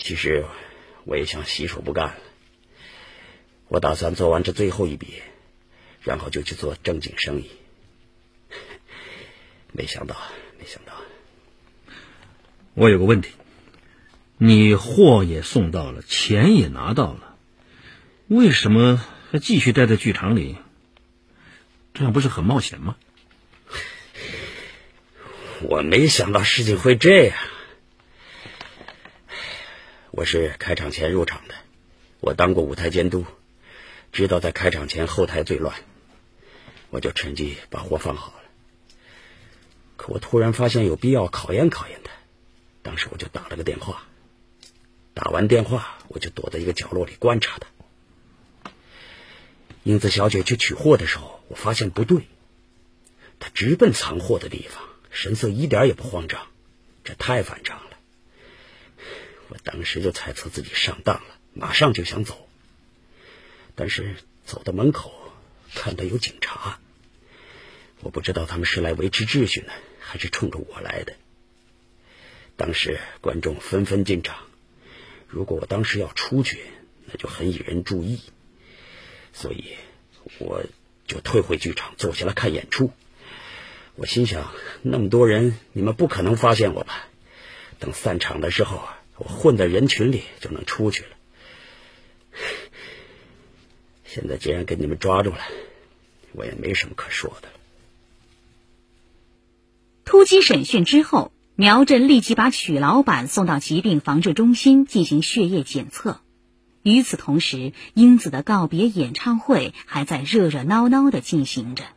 其实我也想洗手不干了，我打算做完这最后一笔，然后就去做正经生意。没想到。 我有个问题，你货也送到了，钱也拿到了，为什么还继续待在剧场里？这样不是很冒险吗？ 我没想到事情会这样。我是开场前入场的，我当过舞台监督，知道在开场前后台最乱，我就趁机把货放好了。可我突然发现有必要考验考验他，当时我就打了个电话，打完电话我就躲在一个角落里观察他。英子小姐去取货的时候，我发现不对，她直奔藏货的地方，神色一点也不慌张，这太反常了。我当时就猜测自己上当了，马上就想走，但是走到门口看到有警察，我不知道他们是来维持秩序呢，还是冲着我来的。当时观众纷纷进场，如果我当时要出去，那就很引人注意，所以我就退回剧场坐下来看演出。我心想，那么多人，你们不可能发现我吧？等散场的时候，我混在人群里就能出去了。现在既然给你们抓住了，我也没什么可说的了。 突击审讯之后，苗振立即把曲老板送到疾病防治中心进行血液检测。与此同时，英子的告别演唱会还在热热闹闹地进行着。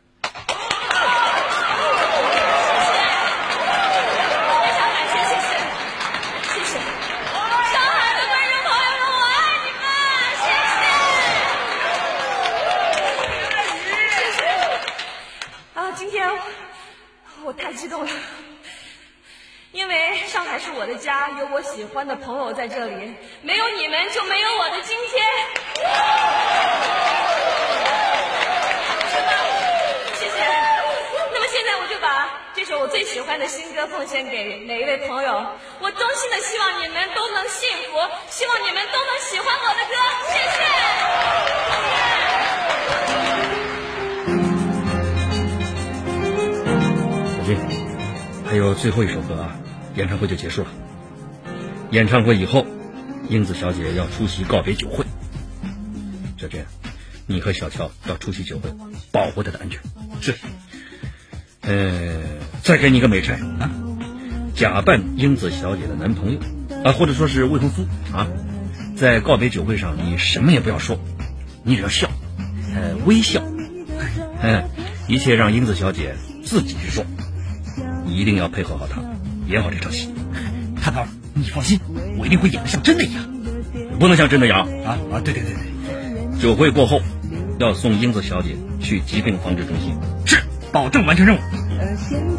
今天我太激动了，因为上海是我的家，有我喜欢的朋友在这里，没有你们就没有我的今天。是吗？谢谢。那么现在我就把这首我最喜欢的新歌奉献给每一位朋友，我衷心的希望你们都能幸福，希望你们都能喜欢我的歌，谢谢。 还有最后一首歌啊，演唱会就结束了。演唱会以后，英子小姐要出席告别酒会。小娟，你和小乔要出席酒会，保护她的安全。 是。 再给你一个美差啊，假扮英子小姐的男朋友啊，或者说是未婚夫啊，在告别酒会上你什么也不要说，你只要笑，微笑，一切让英子小姐自己去说。你一定要配合好她，演好这场戏。 大头，你放心，我一定会演得像真的一样。 不能像真的一样啊！对。 酒会过后，要送英子小姐去疾病防治中心。 是，保证完成任务。